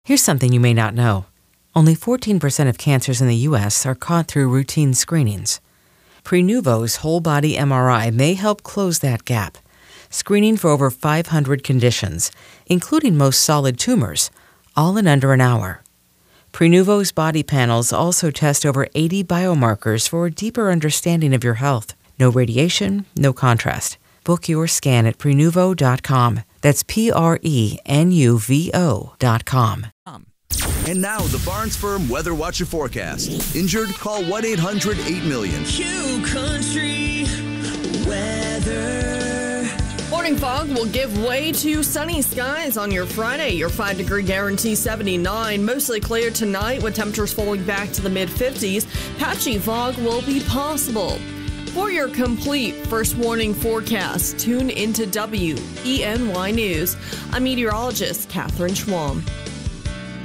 Here's something you may not know. Only 14% of cancers in the U.S. are caught through routine screenings. Prenuvo's whole-body MRI may help close that gap, screening for over 500 conditions, including most solid tumors, all in under an hour. Prenuvo's body panels also test over 80 biomarkers for a deeper understanding of your health. No radiation, no contrast. Book your scan at Prenuvo.com. That's Prenuvo.com. And now, the Barnes Firm Weather Watcher Forecast. Injured? Call 1-800-8-million. Q Country Weather. Morning fog will give way to sunny skies on your Friday. Your 5-degree guarantee 79. Mostly clear tonight with temperatures falling back to the mid-50s. Patchy fog will be possible. For your complete first warning forecast, tune into WENY News. I'm meteorologist Catherine Schwam.